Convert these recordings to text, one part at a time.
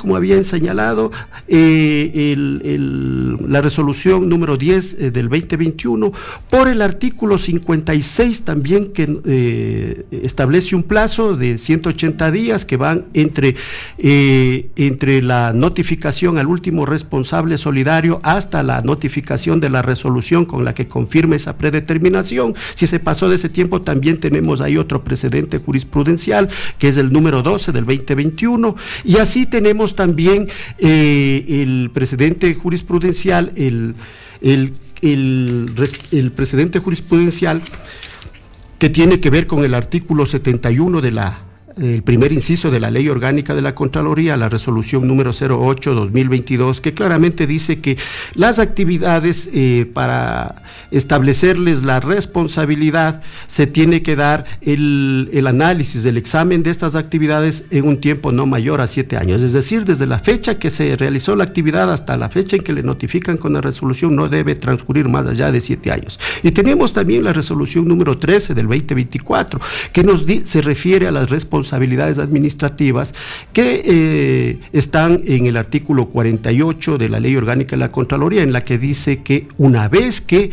como habían señalado, la resolución número 10 del 2021, por el artículo 56 también, que establece un plazo de 180 días que van entre la notificación al último responsable solidario hasta la notificación de la resolución con la que confirme esa predeterminación. Si se pasó de ese tiempo, también tenemos ahí otro precedente jurisprudencial, que es el número 12 del 2021, y así tenemos también el precedente jurisprudencial, el precedente jurisprudencial que tiene que ver con el artículo 71 el primer inciso de la Ley Orgánica de la Contraloría, la resolución número 08/2022, que claramente dice que las actividades para establecerles la responsabilidad, se tiene que dar el análisis, el examen de estas actividades en un tiempo no mayor a 7 años, es decir, desde la fecha que se realizó la actividad hasta la fecha en que le notifican con la resolución, no debe transcurrir más allá de 7 años. Y tenemos también la resolución número 13 del 2024, que se refiere a las responsabilidades administrativas que están en el artículo 48 de la Ley Orgánica de la Contraloría, en la que dice que una vez que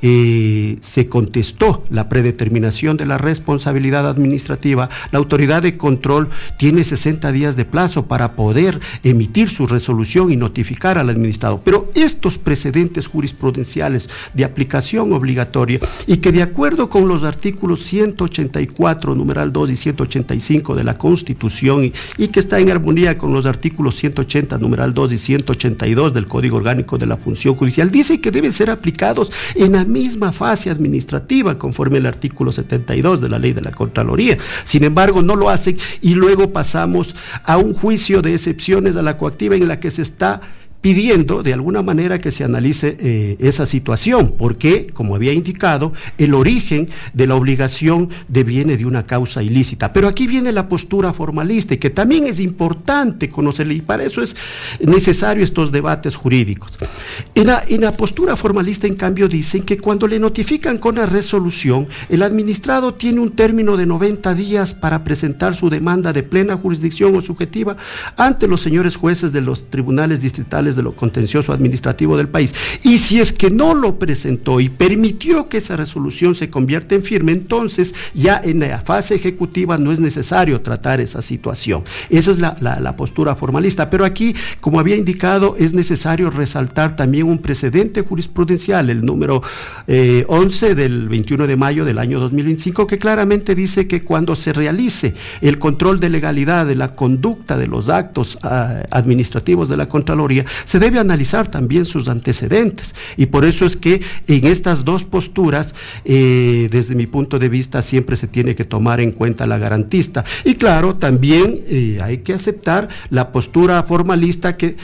se contestó la predeterminación de la responsabilidad administrativa, la autoridad de control tiene 60 días de plazo para poder emitir su resolución y notificar al administrado. Pero estos precedentes jurisprudenciales de aplicación obligatoria, y que de acuerdo con los artículos 184, numeral 2 y 185 de la Constitución, y que está en armonía con los artículos 180, numeral 2 y 182 del Código Orgánico de la Función Judicial, dice que deben ser aplicados en la misma fase administrativa, conforme al artículo 72 de la Ley de la Contraloría. Sin embargo, no lo hacen, y luego pasamos a un juicio de excepciones a la coactiva, en la que se está pidiendo de alguna manera que se analice esa situación, porque, como había indicado, el origen de la obligación deviene de una causa ilícita. Pero aquí viene la postura formalista, y que también es importante conocerla, y para eso es necesario estos debates jurídicos. En la postura formalista, en cambio, dicen que cuando le notifican con la resolución, el administrado tiene un término de 90 días para presentar su demanda de plena jurisdicción o subjetiva ante los señores jueces de los tribunales distritales de lo contencioso administrativo del país. Y si es que no lo presentó y permitió que esa resolución se convierta en firme, entonces ya en la fase ejecutiva no es necesario tratar esa situación. Esa es la postura formalista. Pero aquí, como había indicado, es necesario resaltar también un precedente jurisprudencial, el número 11 del 21 de mayo del año 2025, que claramente dice que cuando se realice el control de legalidad de la conducta de los actos administrativos de la Contraloría, se debe analizar también sus antecedentes, y por eso es que en estas dos posturas, desde mi punto de vista, siempre se tiene que tomar en cuenta la garantista. Y claro, también hay que aceptar la postura formalista, que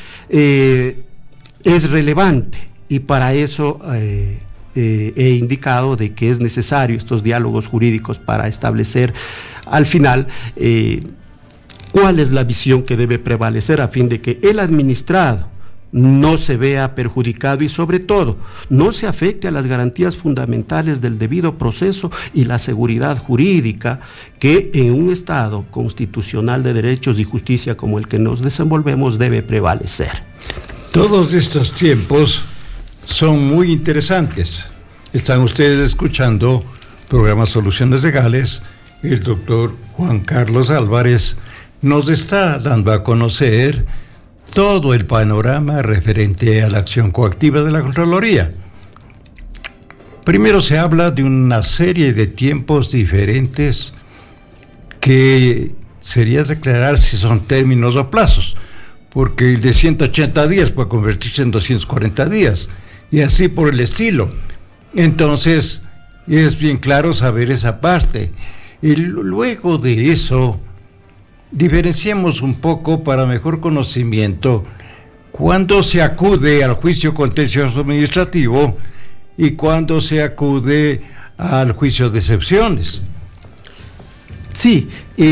es relevante, y para eso he indicado de que es necesario estos diálogos jurídicos para establecer al final cuál es la visión que debe prevalecer, a fin de que el administrado no se vea perjudicado y, sobre todo, no se afecte a las garantías fundamentales del debido proceso y la seguridad jurídica, que en un Estado constitucional de derechos y justicia como el que nos desenvolvemos debe prevalecer. Todos estos tiempos son muy interesantes. Están ustedes escuchando programa Soluciones Legales. El doctor Juan Carlos Álvarez nos está dando a conocer todo el panorama referente a la acción coactiva de la Contraloría. Primero se habla de una serie de tiempos diferentes que sería declarar si son términos o plazos, porque el de 180 días puede convertirse en 240 días, y así por el estilo. Entonces, es bien claro saber esa parte. Y luego de eso, diferenciemos un poco para mejor conocimiento cuándo se acude al juicio contencioso administrativo y cuándo se acude al juicio de excepciones. Sí,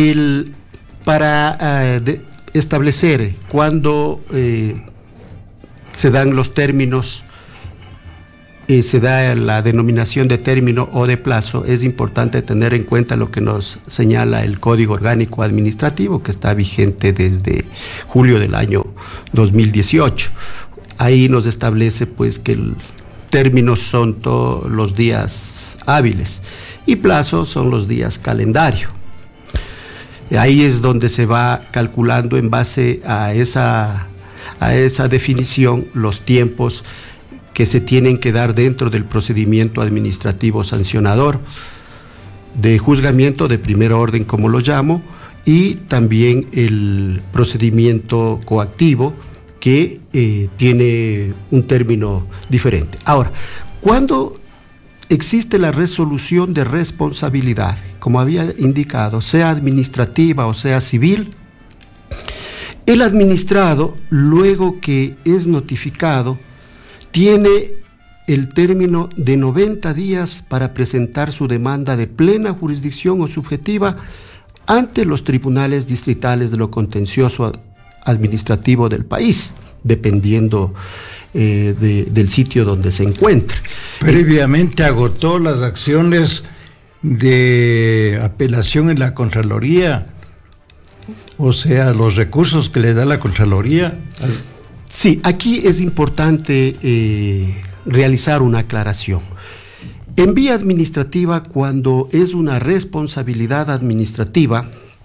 para establecer cuándo se dan los términos se da la denominación de término o de plazo, es importante tener en cuenta lo que nos señala el Código Orgánico Administrativo, que está vigente desde julio del año 2018. Ahí nos establece pues que el término son todos los días hábiles y plazo son los días calendario. Ahí es donde se va calculando en base a esa definición los tiempos que se tienen que dar dentro del procedimiento administrativo sancionador, de juzgamiento de primer orden, como lo llamo, y también el procedimiento coactivo, que tiene un término diferente. Ahora, cuando existe la resolución de responsabilidad, como había indicado, sea administrativa o sea civil, el administrado, luego que es notificado, tiene el término de 90 días para presentar su demanda de plena jurisdicción o subjetiva ante los tribunales distritales de lo contencioso administrativo del país, dependiendo del sitio donde se encuentre. Previamente agotó las acciones de apelación en la Contraloría, o sea, los recursos que le da la Contraloría. Sí, aquí es importante realizar una aclaración. En vía administrativa, cuando es una responsabilidad administrativa,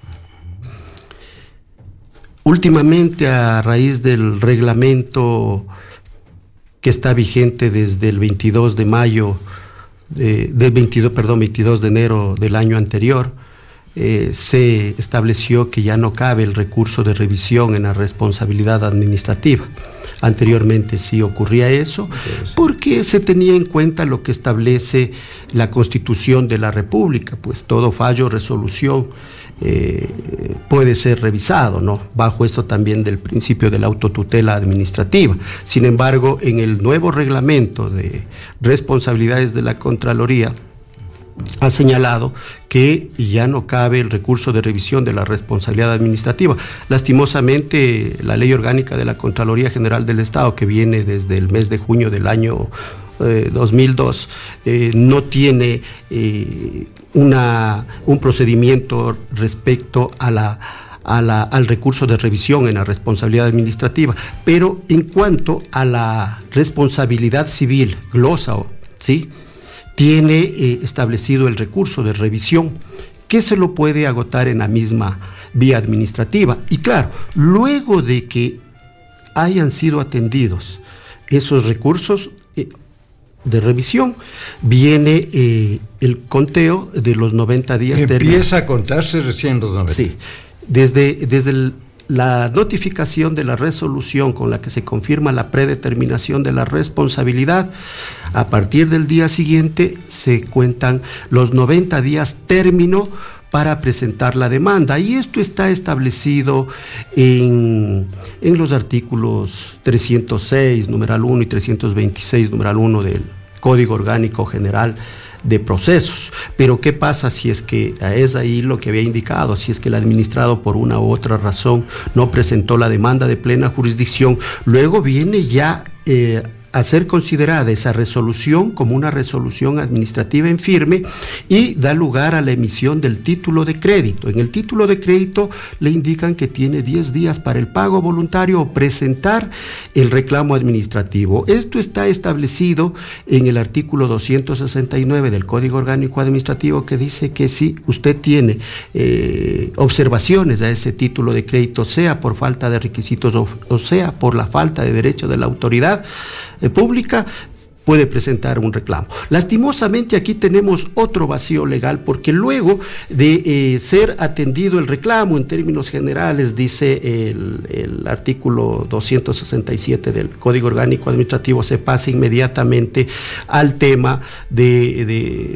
últimamente a raíz del reglamento que está vigente desde el 22 de mayo, 22 de enero del año anterior, se estableció que ya no cabe el recurso de revisión en la responsabilidad administrativa. Anteriormente sí ocurría eso, porque se tenía en cuenta lo que establece la Constitución de la República, pues todo fallo o resolución puede ser revisado, ¿no? Bajo esto también del principio de la autotutela administrativa. Sin embargo, en el nuevo reglamento de responsabilidades de la Contraloría, ha señalado que ya no cabe el recurso de revisión de la responsabilidad administrativa. Lastimosamente, la Ley Orgánica de la Contraloría General del Estado, que viene desde el mes de junio del año 2002, no tiene un procedimiento respecto al recurso de revisión en la responsabilidad administrativa, pero en cuanto a la responsabilidad civil, glosa, ¿sí?, tiene establecido el recurso de revisión, que se lo puede agotar en la misma vía administrativa. Y claro, luego de que hayan sido atendidos esos recursos de revisión, viene el conteo de los 90 días. Empieza a contarse recién los 90. Sí, desde la notificación de la resolución con la que se confirma la predeterminación de la responsabilidad, a partir del día siguiente se cuentan los 90 días término para presentar la demanda, y esto está establecido en los artículos 306, numeral 1 y 326, numeral 1 del Código Orgánico General de Procesos. Pero ¿qué pasa si es que es ahí lo que había indicado? Si es que el administrado por una u otra razón no presentó la demanda de plena jurisdicción, luego viene ya a ser considerada esa resolución como una resolución administrativa en firme y da lugar a la emisión del título de crédito. En el título de crédito le indican que tiene 10 días para el pago voluntario o presentar el reclamo administrativo. Esto está establecido en el artículo 269 del Código Orgánico Administrativo, que dice que si usted tiene observaciones a ese título de crédito, sea por falta de requisitos o sea por la falta de derecho de la autoridad pública, puede presentar un reclamo. Lastimosamente aquí tenemos otro vacío legal, porque luego de ser atendido el reclamo en términos generales, dice el artículo 267 del Código Orgánico Administrativo, se pasa inmediatamente al tema del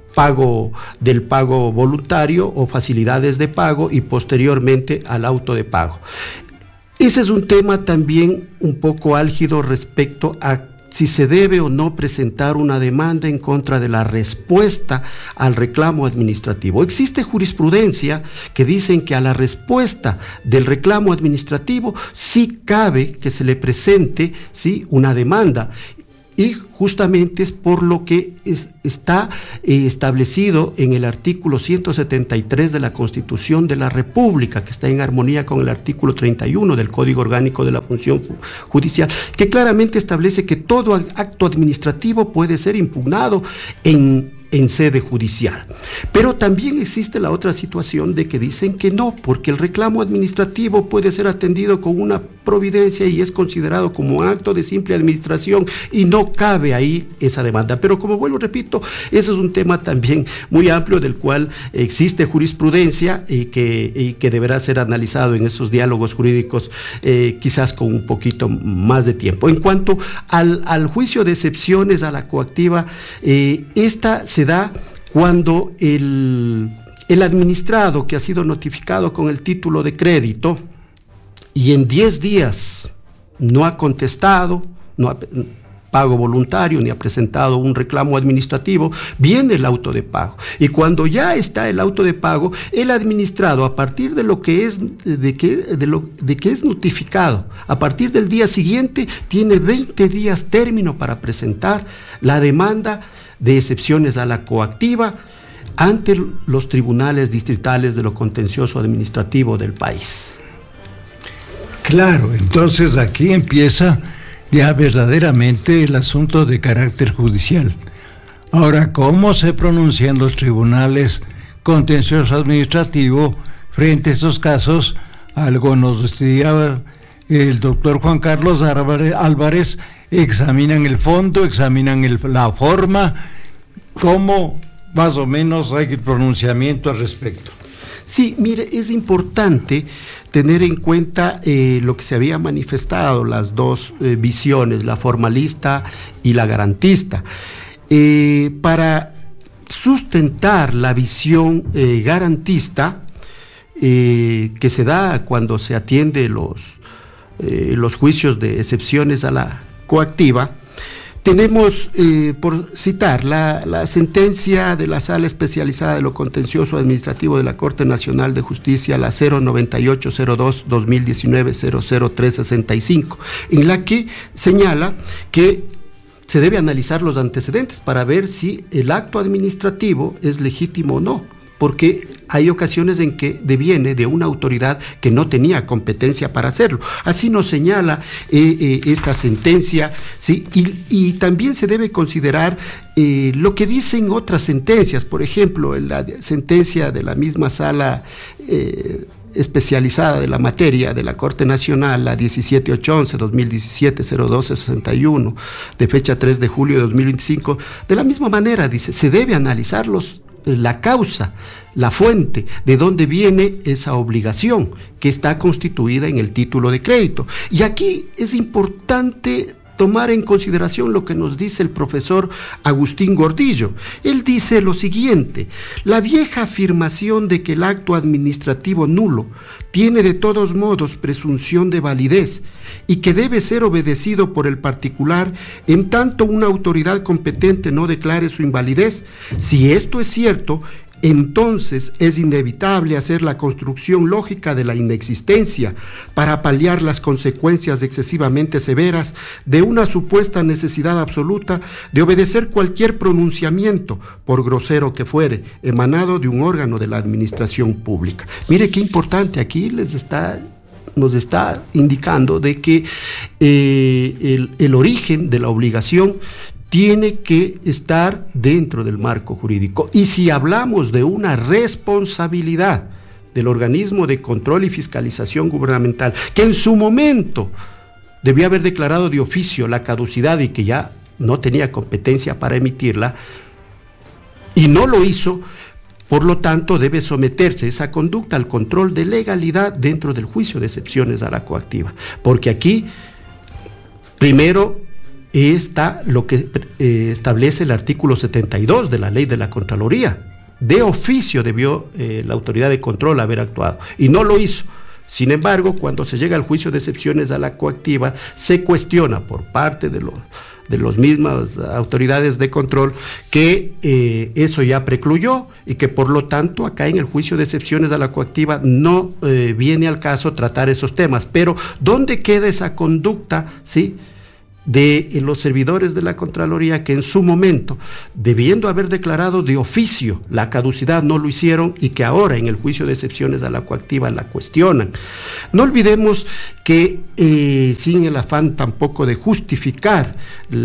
pago voluntario o facilidades de pago, y posteriormente al auto de pago. Ese es un tema también un poco álgido respecto a si se debe o no presentar una demanda en contra de la respuesta al reclamo administrativo. Existe jurisprudencia que dicen que a la respuesta del reclamo administrativo sí cabe que se le presente, ¿sí?, una demanda. y justamente es por lo que está establecido en el artículo 173 de la Constitución de la República, que está en armonía con el artículo 31 del Código Orgánico de la Función Judicial, que claramente establece que todo acto administrativo puede ser impugnado en sede judicial. Pero también existe la otra situación de que dicen que no, porque el reclamo administrativo puede ser atendido con una providencia y es considerado como un acto de simple administración y no cabe ahí esa demanda. Pero como vuelvo, repito, ese es un tema también muy amplio del cual existe jurisprudencia y que deberá ser analizado en esos diálogos jurídicos quizás con un poquito más de tiempo. En cuanto al juicio de excepciones a la coactiva, esta se da cuando el administrado que ha sido notificado con el título de crédito y en 10 días no ha contestado, no ha pago voluntario ni ha presentado un reclamo administrativo, viene el auto de pago. Y cuando ya está el auto de pago, el administrado, a partir de lo que es de que es notificado, a partir del día siguiente tiene 20 días término para presentar la demanda de excepciones a la coactiva ante los tribunales distritales de lo contencioso administrativo del país. Claro, entonces aquí empieza ya verdaderamente el asunto de carácter judicial. Ahora, ¿cómo se pronuncian los tribunales contencioso administrativo frente a esos casos? Algo nos decía el doctor Juan Carlos Álvarez, examinan el fondo, examinan la forma. ¿Cómo más o menos hay el pronunciamiento al respecto? Sí, mire, es importante tener en cuenta lo que se había manifestado, las dos visiones, la formalista y la garantista. Para sustentar la visión garantista que se da cuando se atiende los juicios de excepciones a la coactiva, tenemos, por citar, la sentencia de la Sala Especializada de lo Contencioso Administrativo de la Corte Nacional de Justicia, la 09802-2019-00365, en la que señala que se debe analizar los antecedentes para ver si el acto administrativo es legítimo o no, porque hay ocasiones en que deviene de una autoridad que no tenía competencia para hacerlo. Así nos señala esta sentencia, ¿sí? Y también se debe considerar lo que dicen otras sentencias, por ejemplo, la sentencia de la misma sala especializada de la materia de la Corte Nacional, la 17811-2017-0261, de fecha 3 de julio de 2025, de la misma manera dice, se debe analizar la causa, la fuente, de dónde viene esa obligación que está constituida en el título de crédito. Y aquí es importante tomar en consideración lo que nos dice el profesor Agustín Gordillo. Él dice lo siguiente: la vieja afirmación de que el acto administrativo nulo tiene de todos modos presunción de validez y que debe ser obedecido por el particular en tanto una autoridad competente no declare su invalidez. Si esto es cierto, entonces es inevitable hacer la construcción lógica de la inexistencia para paliar las consecuencias excesivamente severas de una supuesta necesidad absoluta de obedecer cualquier pronunciamiento, por grosero que fuere, emanado de un órgano de la administración pública. Mire qué importante, aquí nos está indicando de que el origen de la obligación tiene que estar dentro del marco jurídico. Y si hablamos de una responsabilidad del organismo de control y fiscalización gubernamental, que en su momento debió haber declarado de oficio la caducidad y que ya no tenía competencia para emitirla, y no lo hizo, por lo tanto debe someterse esa conducta al control de legalidad dentro del juicio de excepciones a la coactiva. Porque aquí, primero, está lo que establece el artículo 72 de la ley de la Contraloría. De oficio debió la autoridad de control haber actuado y no lo hizo. Sin embargo, cuando se llega al juicio de excepciones a la coactiva, se cuestiona por parte de las mismas autoridades de control que eso ya precluyó y que por lo tanto acá en el juicio de excepciones a la coactiva no viene al caso tratar esos temas. Pero ¿dónde queda esa conducta, sí, de los servidores de la Contraloría que en su momento, debiendo haber declarado de oficio la caducidad, no lo hicieron y que ahora en el juicio de excepciones a la coactiva la cuestionan. No olvidemos que sin el afán tampoco de justificar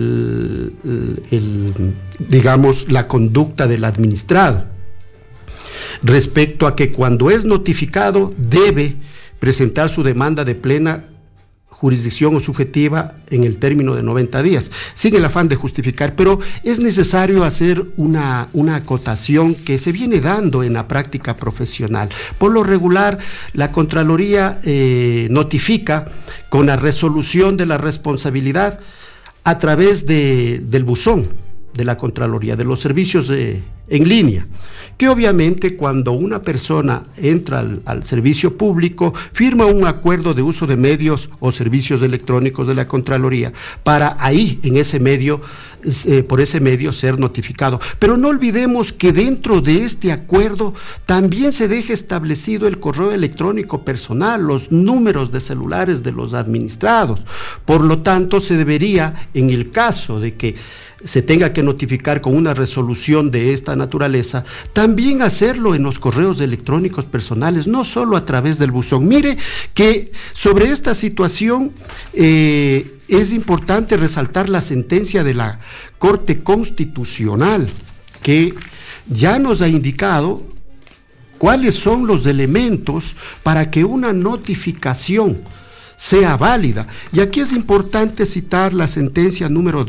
digamos, la conducta del administrado, respecto a que cuando es notificado debe presentar su demanda de plena jurisdicción o subjetiva en el término de 90 días, sin el afán de justificar, pero es necesario hacer una acotación que se viene dando en la práctica profesional. Por lo regular, la Contraloría notifica con la resolución de la responsabilidad a través del buzón de la Contraloría, de los servicios en línea, que obviamente cuando una persona entra al servicio público, firma un acuerdo de uso de medios o servicios electrónicos de la Contraloría para ahí, en ese medio, por ese medio ser notificado. Pero no olvidemos que dentro de este acuerdo también se deja establecido el correo electrónico personal, los números de celulares de los administrados. Por lo tanto, se debería, en el caso de que se tenga que notificar con una resolución de esta naturaleza, también hacerlo en los correos electrónicos personales, no solo a través del buzón. Mire que sobre esta situación es importante resaltar la sentencia de la Corte Constitucional, que ya nos ha indicado cuáles son los elementos para que una notificación sea válida. Y aquí es importante citar la sentencia número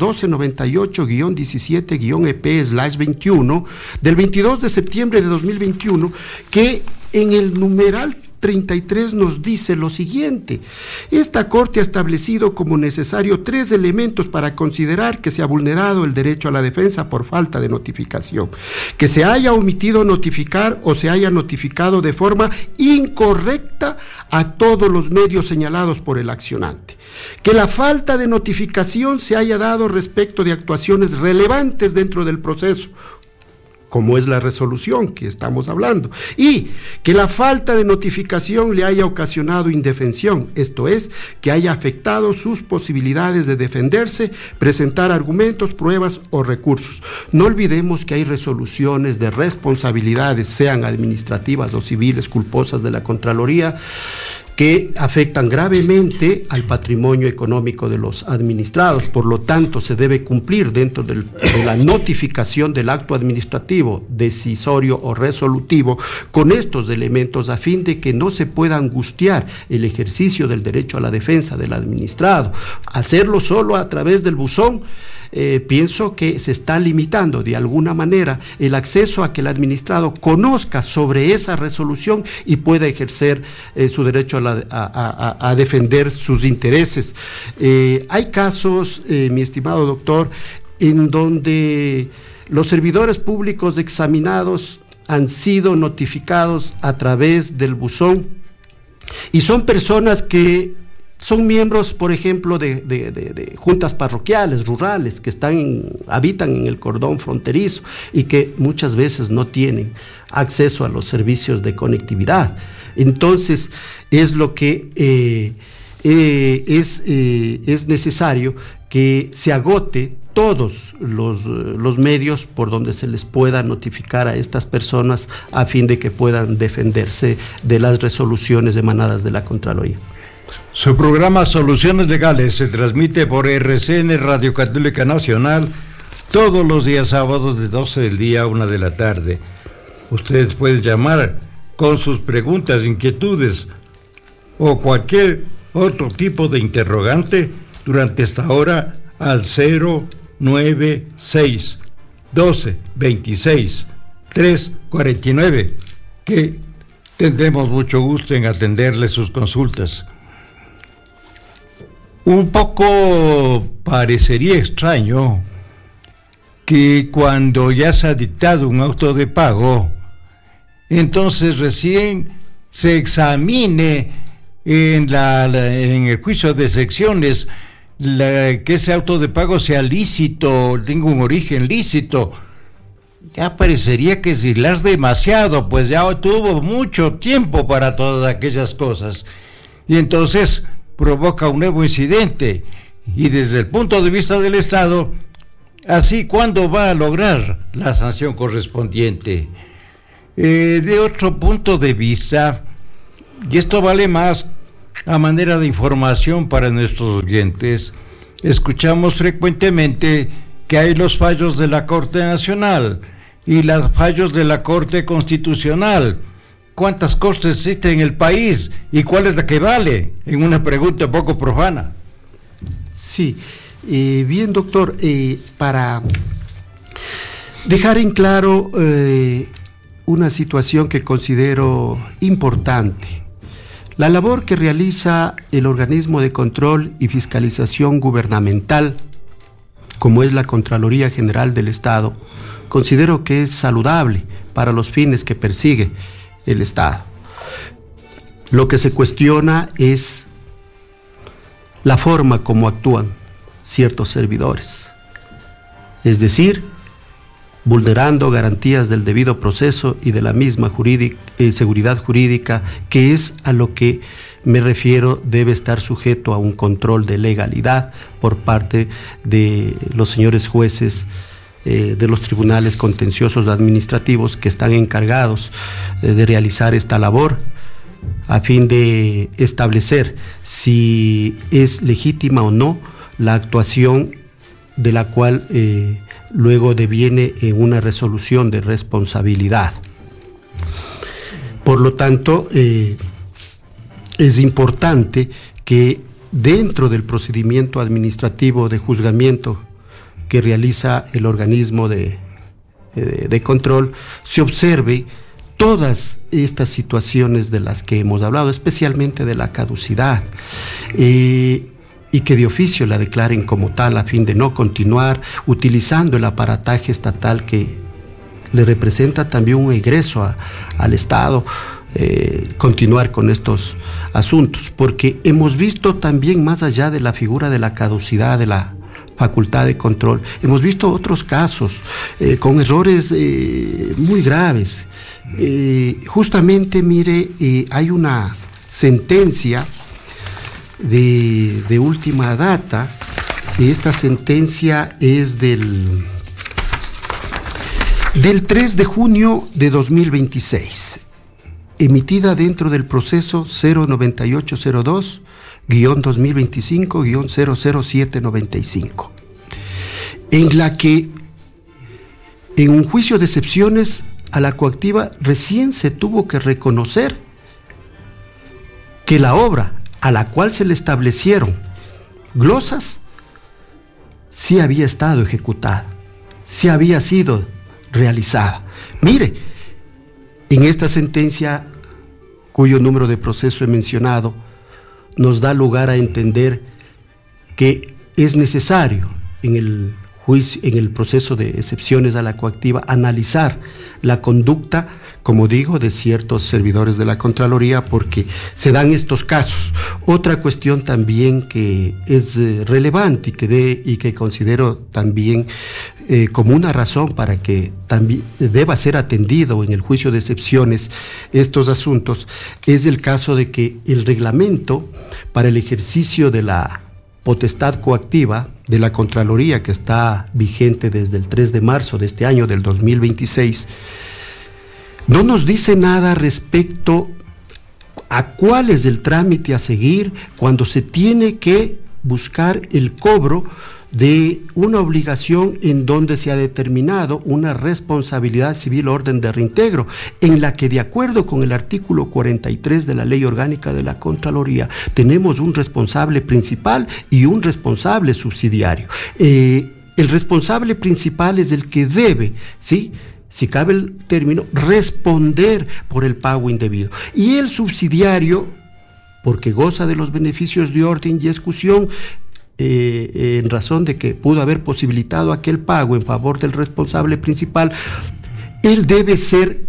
1298-17-EP/21 del 22 de septiembre de 2021, que en el numeral 33 nos dice lo siguiente: esta Corte ha establecido como necesario 3 elementos para considerar que se ha vulnerado el derecho a la defensa por falta de notificación: que se haya omitido notificar o se haya notificado de forma incorrecta a todos los medios señalados por el accionante, que la falta de notificación se haya dado respecto de actuaciones relevantes dentro del proceso, como es la resolución que estamos hablando, y que la falta de notificación le haya ocasionado indefensión, esto es, que haya afectado sus posibilidades de defenderse, presentar argumentos, pruebas o recursos. No olvidemos que hay resoluciones de responsabilidades, sean administrativas o civiles, culposas de la Contraloría, que afectan gravemente al patrimonio económico de los administrados. Por lo tanto, se debe cumplir dentro de la notificación del acto administrativo, decisorio o resolutivo, con estos elementos a fin de que no se pueda angustiar el ejercicio del derecho a la defensa del administrado. Hacerlo solo a través del buzón, pienso que se está limitando de alguna manera el acceso a que el administrado conozca sobre esa resolución y pueda ejercer su derecho a defender sus intereses. Hay casos, mi estimado doctor, en donde los servidores públicos examinados han sido notificados a través del buzón y son personas que son miembros, por ejemplo, de juntas parroquiales, rurales, que habitan en el cordón fronterizo y que muchas veces no tienen acceso a los servicios de conectividad. Entonces, es lo que es necesario que se agote todos los medios por donde se les pueda notificar a estas personas a fin de que puedan defenderse de las resoluciones emanadas de la Contraloría. Su programa Soluciones Legales se transmite por RCN Radio Católica Nacional todos los días sábados de 12 del día a 1 de la tarde. Ustedes pueden llamar con sus preguntas, inquietudes o cualquier otro tipo de interrogante durante esta hora al 096 12 26 349, que tendremos mucho gusto en atenderle sus consultas. Un poco parecería extraño que cuando ya se ha dictado un auto de pago, entonces recién se examine en el juicio de secciones que ese auto de pago sea lícito, tenga un origen lícito. Ya parecería que si las demasiado, pues ya tuvo mucho tiempo para todas aquellas cosas. Y entonces provoca un nuevo incidente Y desde el punto de vista del Estado, así, ¿cuándo va a lograr la sanción correspondiente? De otro punto de vista, y esto vale más a manera de información para nuestros oyentes, escuchamos frecuentemente que hay los fallos de la Corte Nacional y los fallos de la Corte Constitucional. ¿Cuántas cortes existen en el país y cuál es la que vale? En una pregunta poco profana. Sí, bien, doctor, para dejar en claro una situación que considero importante. La labor que realiza el organismo de control y fiscalización gubernamental, como es la Contraloría General del Estado, considero que es saludable para los fines que persigue el Estado. Lo que se cuestiona es la forma como actúan ciertos servidores, es decir, vulnerando garantías del debido proceso y de la misma seguridad jurídica, que es a lo que me refiero, debe estar sujeto a un control de legalidad por parte de los señores jueces de los tribunales contenciosos administrativos que están encargados de realizar esta labor a fin de establecer si es legítima o no la actuación de la cual luego deviene en una resolución de responsabilidad. Por lo tanto, es importante que dentro del procedimiento administrativo de juzgamiento que realiza el organismo de control se observe todas estas situaciones de las que hemos hablado, especialmente de la caducidad, y que de oficio la declaren como tal a fin de no continuar utilizando el aparataje estatal que le representa también un egreso al Estado, continuar con estos asuntos, porque hemos visto también, más allá de la figura de la caducidad de la facultad de control, hemos visto otros casos con errores muy graves. Justamente, mire, hay una sentencia de última data. Esta sentencia es del 3 de junio de 2026, emitida dentro del proceso 09802-2025-00795, en la que en un juicio de excepciones a la coactiva recién se tuvo que reconocer que la obra a la cual se le establecieron glosas sí había estado ejecutada, sí había sido realizada. Mire, en esta sentencia, cuyo número de proceso he mencionado, nos da lugar a entender que es necesario en el juicio, en el proceso de excepciones a la coactiva, analizar la conducta, como digo, de ciertos servidores de la Contraloría, porque se dan estos casos. Otra cuestión también que es relevante y que considero también como una razón para que también deba ser atendido en el juicio de excepciones estos asuntos, es el caso de que el reglamento para el ejercicio de la potestad coactiva de la Contraloría, que está vigente desde el 3 de marzo de este año, del 2026, no nos dice nada respecto a cuál es el trámite a seguir cuando se tiene que buscar el cobro de una obligación en donde se ha determinado una responsabilidad civil orden de reintegro, en la que, de acuerdo con el artículo 43 de la Ley Orgánica de la Contraloría, tenemos un responsable principal y un responsable subsidiario. El responsable principal es el que debe, ¿sí?, si cabe el término, responder por el pago indebido. Y el subsidiario, porque goza de los beneficios de orden y ejecución, en razón de que pudo haber posibilitado aquel pago en favor del responsable principal, él debe ser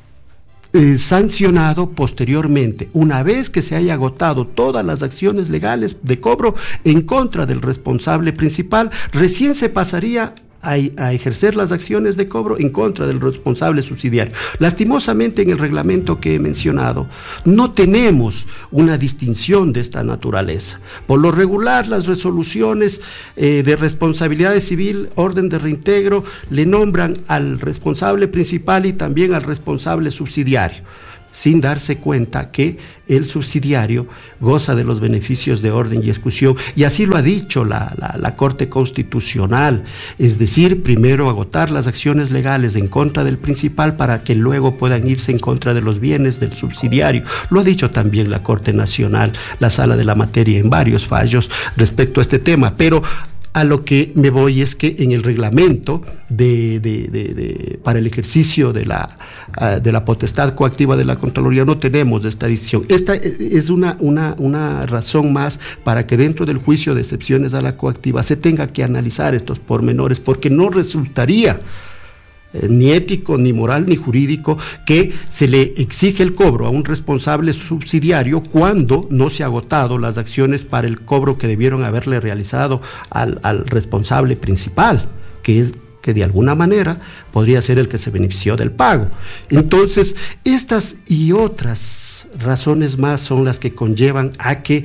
sancionado posteriormente, una vez que se haya agotado todas las acciones legales de cobro en contra del responsable principal. Recién se pasaría a ejercer las acciones de cobro en contra del responsable subsidiario. Lastimosamente, en el reglamento que he mencionado, no tenemos una distinción de esta naturaleza. Por lo regular, las resoluciones de responsabilidad civil, orden de reintegro, le nombran al responsable principal y también al responsable subsidiario, sin darse cuenta que el subsidiario goza de los beneficios de orden y exclusión, y así lo ha dicho la Corte Constitucional, es decir, primero agotar las acciones legales en contra del principal para que luego puedan irse en contra de los bienes del subsidiario. Lo ha dicho también la Corte Nacional, la Sala de la Materia, en varios fallos respecto a este tema, pero a lo que me voy es que en el reglamento para el ejercicio de la potestad coactiva de la Contraloría no tenemos esta distinción. Esta es una razón más para que dentro del juicio de excepciones a la coactiva se tenga que analizar estos pormenores, porque no resultaría ni ético, ni moral, ni jurídico que se le exige el cobro a un responsable subsidiario cuando no se ha agotado las acciones para el cobro que debieron haberle realizado al responsable principal, que de alguna manera podría ser el que se benefició del pago. Entonces, estas y otras razones más son las que conllevan a que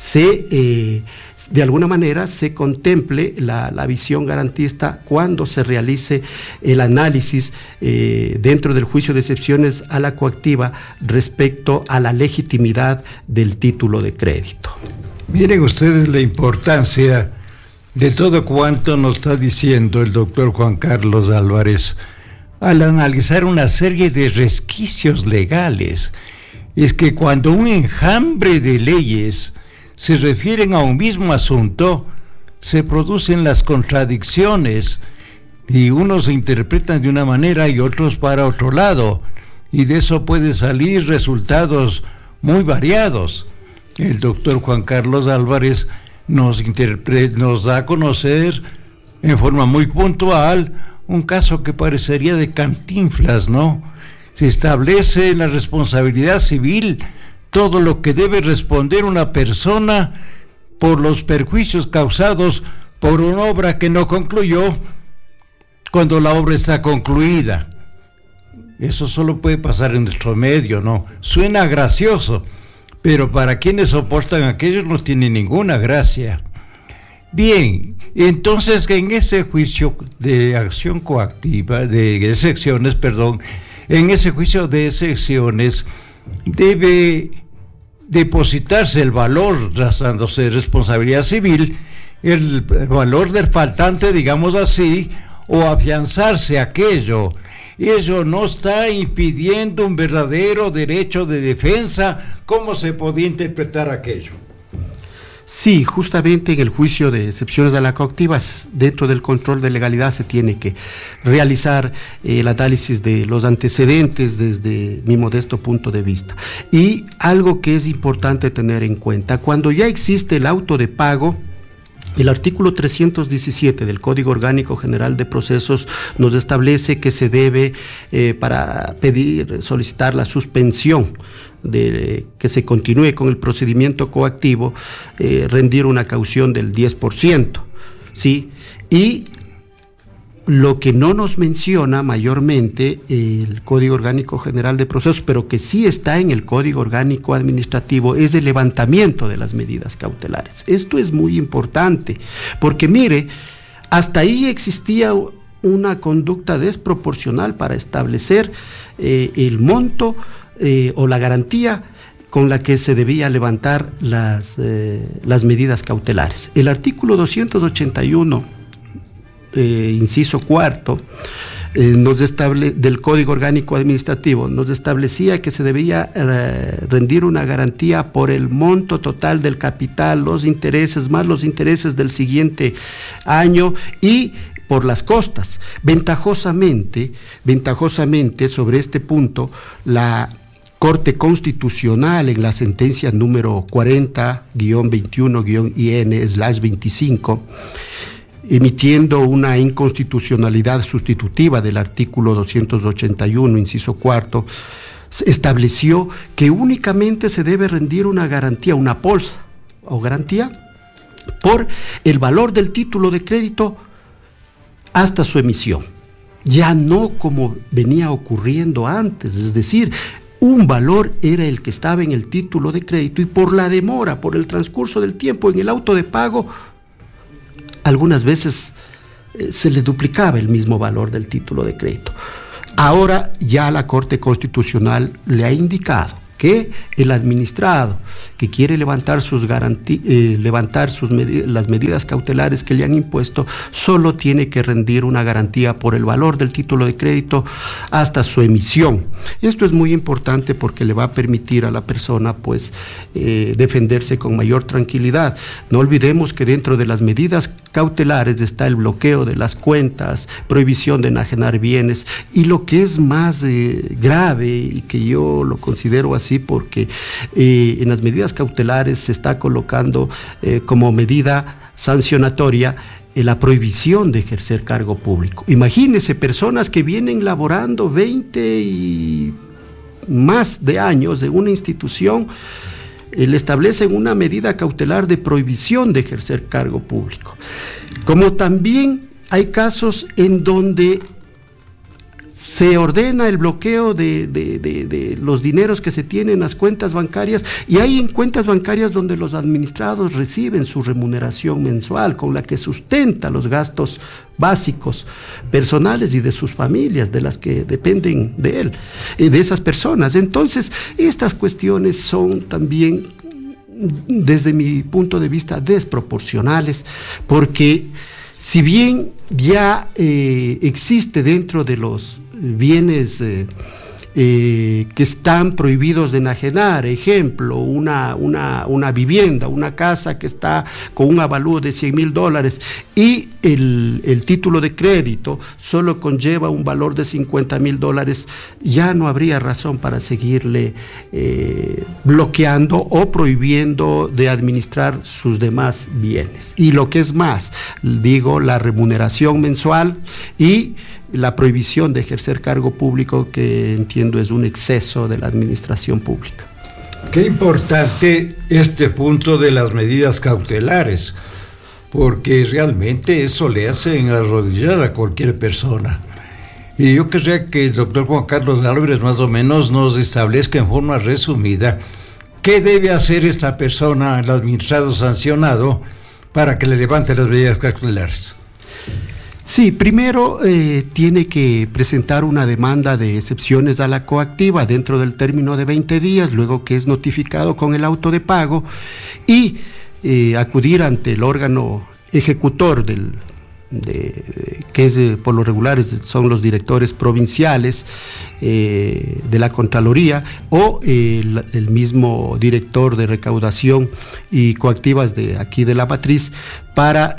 de alguna manera se contemple la visión garantista cuando se realice el análisis dentro del juicio de excepciones a la coactiva respecto a la legitimidad del título de crédito. Miren ustedes la importancia de todo cuanto nos está diciendo el doctor Juan Carlos Álvarez al analizar una serie de resquicios legales. Es que cuando un enjambre de leyes se refieren a un mismo asunto, se producen las contradicciones y unos se interpretan de una manera y otros para otro lado, y de eso pueden salir resultados muy variados. El doctor Juan Carlos Álvarez nos da a conocer en forma muy puntual un caso que parecería de Cantinflas, ¿no? Se establece en la responsabilidad civil todo lo que debe responder una persona por los perjuicios causados por una obra que no concluyó cuando la obra está concluida. Eso solo puede pasar en nuestro medio, ¿no? Suena gracioso, pero para quienes soportan aquello no tiene ninguna gracia. Bien, entonces en ese juicio de acción coactiva, de excepciones, en ese juicio de excepciones debe depositarse el valor, tratándose de responsabilidad civil, el valor del faltante, digamos así, o afianzarse aquello. Ello no está impidiendo un verdadero derecho de defensa. ¿Cómo se podía interpretar aquello? Sí, justamente en el juicio de excepciones a la coactiva, dentro del control de legalidad se tiene que realizar el análisis de los antecedentes desde mi modesto punto de vista. Y algo que es importante tener en cuenta, cuando ya existe el auto de pago, el artículo 317 del Código Orgánico General de Procesos nos establece que se debe, para solicitar la suspensión de que se continúe con el procedimiento coactivo, rendir una caución del 10%, ¿sí? Y lo que no nos menciona mayormente el Código Orgánico General de Procesos, pero que sí está en el Código Orgánico Administrativo, es el levantamiento de las medidas cautelares. Esto es muy importante, porque mire, hasta ahí existía una conducta desproporcional para establecer el monto o la garantía con la que se debía levantar las medidas cautelares. El artículo 281 inciso cuarto del Código Orgánico Administrativo nos establecía que se debía rendir una garantía por el monto total del capital, los intereses más los intereses del siguiente año y por las costas. Ventajosamente sobre este punto, la Corte Constitucional, en la sentencia número 40-21-IN/25, emitiendo una inconstitucionalidad sustitutiva del artículo 281, inciso cuarto, estableció que únicamente se debe rendir una garantía, una polsa o garantía, por el valor del título de crédito hasta su emisión. Ya no como venía ocurriendo antes, es decir, un valor era el que estaba en el título de crédito y por la demora, por el transcurso del tiempo en el auto de pago, algunas veces se le duplicaba el mismo valor del título de crédito. Ahora ya la Corte Constitucional le ha indicado que el administrado que quiere levantar las medidas cautelares que le han impuesto, solo tiene que rendir una garantía por el valor del título de crédito hasta su emisión. Esto es muy importante porque le va a permitir a la persona defenderse con mayor tranquilidad. No olvidemos que dentro de las medidas cautelares está el bloqueo de las cuentas, prohibición de enajenar bienes, y lo que es más grave, y que yo lo considero así porque en las medidas cautelares se está colocando como medida sancionatoria la prohibición de ejercer cargo público. Imagínense, personas que vienen laborando 20 y más de años en una institución, le establecen una medida cautelar de prohibición de ejercer cargo público. Como también hay casos en donde se ordena el bloqueo de los dineros que se tienen en las cuentas bancarias, y hay en cuentas bancarias donde los administrados reciben su remuneración mensual con la que sustenta los gastos básicos personales y de sus familias, de las que dependen de él, de esas personas. Entonces, estas cuestiones son también, desde mi punto de vista, desproporcionales, porque si bien ya existe dentro de los bienes que están prohibidos de enajenar, ejemplo, una vivienda, una casa que está con un avalúo de $100,000 y el título de crédito solo conlleva un valor de $50,000, ya no habría razón para seguirle bloqueando o prohibiendo de administrar sus demás bienes. Y lo que es más, digo, la remuneración mensual y la prohibición de ejercer cargo público, que entiendo es un exceso de la administración pública. Qué importante este punto de las medidas cautelares, porque realmente eso le hace arrodillar a cualquier persona. Y yo querría que el doctor Juan Carlos Álvarez más o menos nos establezca en forma resumida qué debe hacer esta persona, el administrado sancionado, para que le levante las medidas cautelares. Sí, primero tiene que presentar una demanda de excepciones a la coactiva dentro del término de 20 días, luego que es notificado con el auto de pago, y acudir ante el órgano ejecutor que es por lo regular son los directores provinciales de la Contraloría, o el mismo director de recaudación y coactivas de aquí de la matriz, para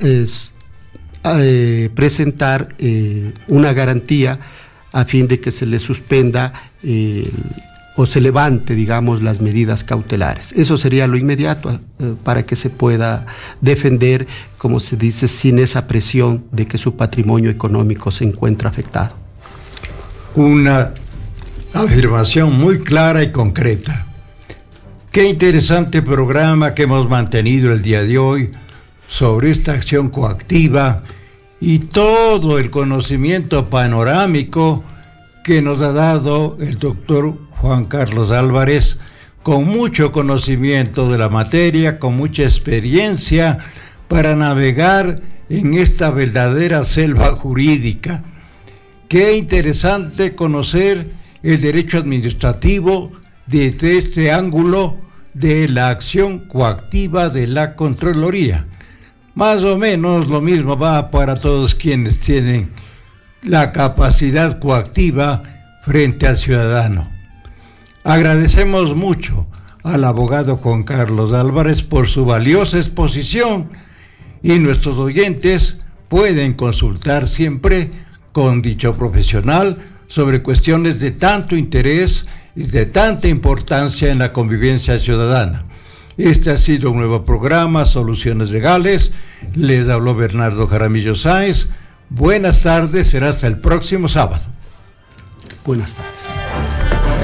presentar una garantía a fin de que se le suspenda o se levante, digamos, las medidas cautelares. Eso sería lo inmediato para que se pueda defender, como se dice, sin esa presión de que su patrimonio económico se encuentra afectado. Una afirmación muy clara y concreta. Qué interesante programa que hemos mantenido el día de hoy sobre esta acción coactiva y todo el conocimiento panorámico que nos ha dado el doctor Juan Carlos Álvarez, con mucho conocimiento de la materia, con mucha experiencia para navegar en esta verdadera selva jurídica. Qué interesante conocer el derecho administrativo desde este ángulo de la acción coactiva de la Contraloría. Más o menos lo mismo va para todos quienes tienen la capacidad coactiva frente al ciudadano. Agradecemos mucho al abogado Juan Carlos Álvarez por su valiosa exposición, y nuestros oyentes pueden consultar siempre con dicho profesional sobre cuestiones de tanto interés y de tanta importancia en la convivencia ciudadana. Este ha sido un nuevo programa, Soluciones Legales. Les habló Bernardo Jaramillo Sáenz. Buenas tardes, será hasta el próximo sábado. Buenas tardes.